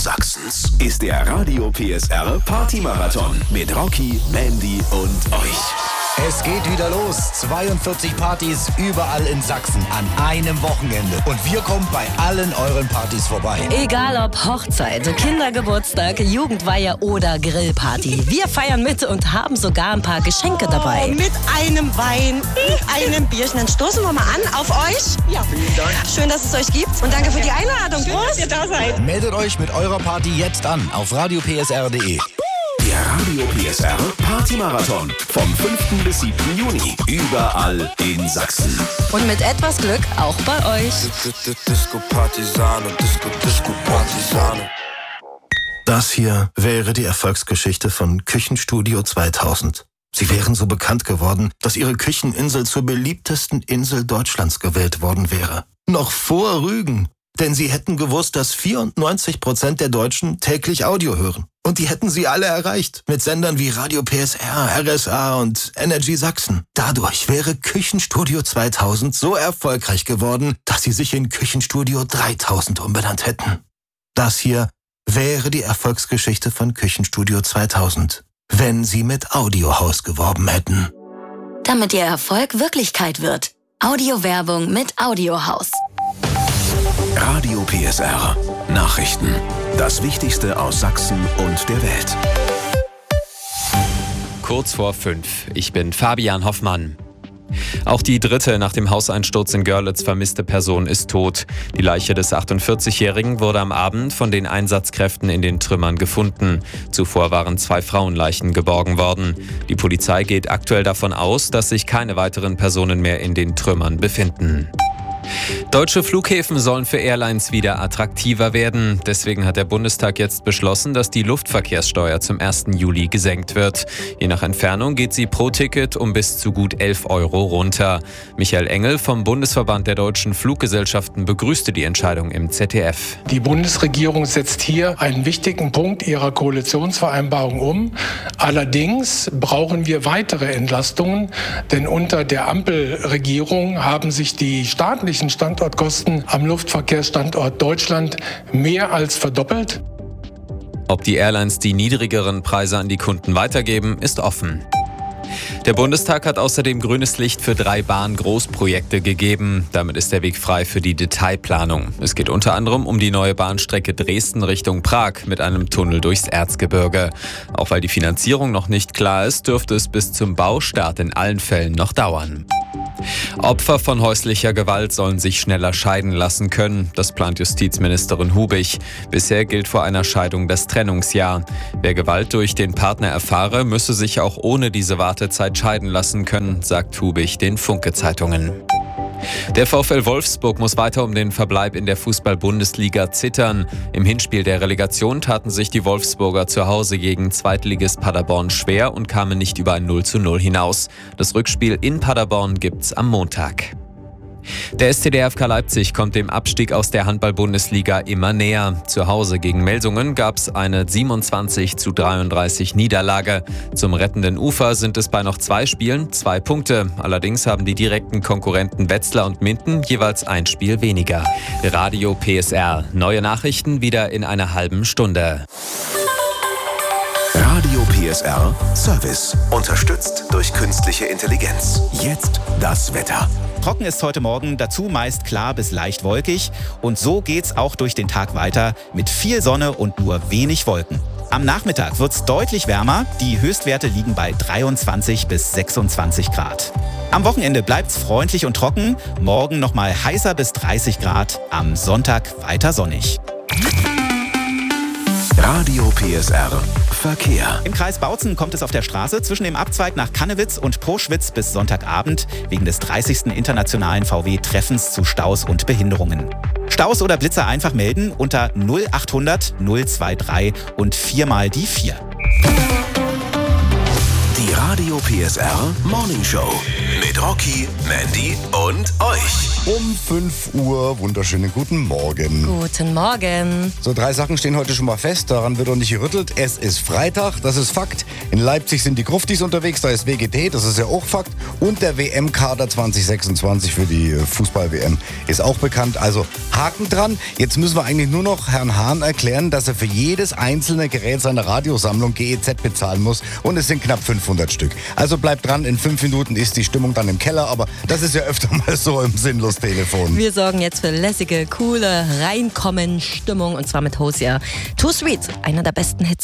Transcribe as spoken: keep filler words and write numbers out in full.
Obersachsens ist der Radio P S R Partymarathon mit Rocky, Mandy und euch. Es geht wieder los. zweiundvierzig Partys überall in Sachsen an einem Wochenende. Und wir kommen bei allen euren Partys vorbei. Egal ob Hochzeit, Kindergeburtstag, Jugendweihe oder Grillparty. Wir feiern mit und haben sogar ein paar Geschenke dabei. Oh, mit einem Wein, einem Bierchen. Dann stoßen wir mal an auf euch. Ja, vielen Dank. Schön, dass es euch gibt. Und danke für die Einladung. Schön, Prost, dass ihr da seid. Meldet euch mit eurer Party jetzt an auf radio p s r punkt d e. Der Radio P S R Partymarathon vom fünften bis siebten Juni. Überall in Sachsen. Und mit etwas Glück auch bei euch. Disco Partisane, Disco, Disco Partisane. Das hier wäre die Erfolgsgeschichte von Küchenstudio zweitausend. Sie wären so bekannt geworden, dass ihre Kücheninsel zur beliebtesten Insel Deutschlands gewählt worden wäre. Noch vor Rügen. Denn sie hätten gewusst, dass vierundneunzig Prozent der Deutschen täglich Audio hören. Und die hätten sie alle erreicht. Mit Sendern wie Radio P S R, R S A und Energy Sachsen. Dadurch wäre Küchenstudio zweitausend so erfolgreich geworden, dass sie sich in Küchenstudio dreitausend umbenannt hätten. Das hier wäre die Erfolgsgeschichte von Küchenstudio zweitausend, wenn sie mit Audiohaus geworben hätten. Damit ihr Erfolg Wirklichkeit wird. Audiowerbung mit Audiohaus. Radio P S R Nachrichten. Das Wichtigste aus Sachsen und der Welt. Kurz vor fünf. Ich bin Fabian Hoffmann. Auch die dritte nach dem Hauseinsturz in Görlitz vermisste Person ist tot. Die Leiche des achtundvierzigjährigen wurde am Abend von den Einsatzkräften in den Trümmern gefunden. Zuvor waren zwei Frauenleichen geborgen worden. Die Polizei geht aktuell davon aus, dass sich keine weiteren Personen mehr in den Trümmern befinden. Deutsche Flughäfen sollen für Airlines wieder attraktiver werden. Deswegen hat der Bundestag jetzt beschlossen, dass die Luftverkehrssteuer zum ersten Juli gesenkt wird. Je nach Entfernung geht sie pro Ticket um bis zu gut elf Euro runter. Michael Engel vom Bundesverband der deutschen Fluggesellschaften begrüßte die Entscheidung im Z D F. Die Bundesregierung setzt hier einen wichtigen Punkt ihrer Koalitionsvereinbarung um. Allerdings brauchen wir weitere Entlastungen, denn unter der Ampelregierung haben sich die staatlichen Standortkosten am Luftverkehrsstandort Deutschland mehr als verdoppelt. Ob die Airlines die niedrigeren Preise an die Kunden weitergeben, ist offen. Der Bundestag hat außerdem grünes Licht für drei Bahn-Großprojekte gegeben. Damit ist der Weg frei für die Detailplanung. Es geht unter anderem um die neue Bahnstrecke Dresden Richtung Prag mit einem Tunnel durchs Erzgebirge. Auch weil die Finanzierung noch nicht klar ist, dürfte es bis zum Baustart in allen Fällen noch dauern. Opfer von häuslicher Gewalt sollen sich schneller scheiden lassen können. Das plant Justizministerin Hubich. Bisher gilt vor einer Scheidung das Trennungsjahr. Wer Gewalt durch den Partner erfahre, müsse sich auch ohne diese Wartezeit scheiden lassen können, sagt Hubich den Funke-Zeitungen. Der VfL Wolfsburg muss weiter um den Verbleib in der Fußball-Bundesliga zittern. Im Hinspiel der Relegation taten sich die Wolfsburger zu Hause gegen Zweitligist Paderborn schwer und kamen nicht über ein null zu null hinaus. Das Rückspiel in Paderborn gibt's am Montag. Der S C D F K Leipzig kommt dem Abstieg aus der Handball-Bundesliga immer näher. Zu Hause gegen Melsungen gab es eine siebenundzwanzig zu dreiunddreißig Niederlage. Zum rettenden Ufer sind es bei noch zwei Spielen zwei Punkte. Allerdings haben die direkten Konkurrenten Wetzlar und Minden jeweils ein Spiel weniger. Radio P S R. Neue Nachrichten wieder in einer halben Stunde. Radio P S R Service. Unterstützt durch künstliche Intelligenz. Jetzt das Wetter. Trocken ist heute Morgen, dazu meist klar bis leicht wolkig. Und so geht's auch durch den Tag weiter mit viel Sonne und nur wenig Wolken. Am Nachmittag wird's deutlich wärmer. Die Höchstwerte liegen bei dreiundzwanzig bis sechsundzwanzig Grad. Am Wochenende bleibt's freundlich und trocken. Morgen nochmal heißer bis dreißig Grad. Am Sonntag weiter sonnig. Radio P S R Verkehr. Im Kreis Bautzen kommt es auf der Straße zwischen dem Abzweig nach Kannewitz und Proschwitz bis Sonntagabend wegen des dreißigsten internationalen V W-Treffens zu Staus und Behinderungen. Staus oder Blitzer einfach melden unter null achthundert null drei drei und viermal die vier. Die Radio P S R Morning Show Mit Rocky, Mandy und euch. Um fünf Uhr, wunderschönen guten Morgen. Guten Morgen. So, drei Sachen stehen heute schon mal fest, daran wird auch nicht gerüttelt. Es ist Freitag, das ist Fakt. In Leipzig sind die Gruftis unterwegs, da ist W G T, das ist ja auch Fakt. Und der W M-Kader zwanzig sechsundzwanzig für die Fußball-W M ist auch bekannt. Also Haken dran. Jetzt müssen wir eigentlich nur noch Herrn Hahn erklären, dass er für jedes einzelne Gerät seiner Radiosammlung G E Z bezahlen muss. Und es sind knapp fünfhundert Stück. Also bleibt dran, in fünf Minuten ist die Stimmung dann im Keller. Aber das ist ja öfter mal so im Sinnlos-Telefon. Wir sorgen jetzt für lässige, coole Reinkommen-Stimmung. Und zwar mit Hosea. Too Sweet, einer der besten Hits.